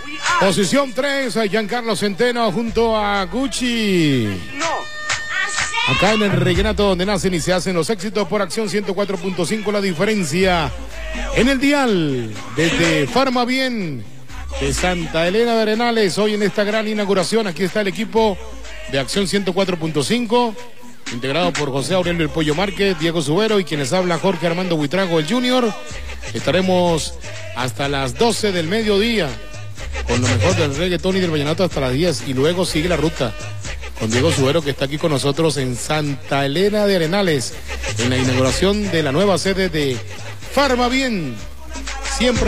Posición 3, Giancarlo Centeno junto a Gucci. Acá en el Reguenato, donde nacen y se hacen los éxitos, por Acción 104.5, la diferencia en el dial. Desde Farmavien de Santa Elena de Arenales, hoy en esta gran inauguración, aquí está el equipo de Acción 104.5, integrado por José Aurelio El Pollo Márquez, Diego Subero y quienes habla Jorge Armando Buitrago, el Junior. Estaremos hasta las 12 del mediodía con lo mejor del reggaetón y del vallenato hasta las 10, y luego sigue la ruta con Diego Subero, que está aquí con nosotros en Santa Elena de Arenales, en la inauguración de la nueva sede de Farmavien. Siempre